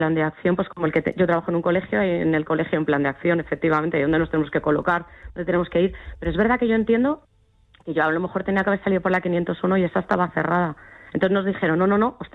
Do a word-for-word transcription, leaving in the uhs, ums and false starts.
plan de acción, pues como el que te, yo trabajo en un colegio, y en el colegio en plan de acción, efectivamente, y dónde nos tenemos que colocar, dónde tenemos que ir. Pero es verdad que yo entiendo que yo a lo mejor tenía que haber salido por la quinientos uno y esa estaba cerrada. Entonces nos dijeron, no, no, no,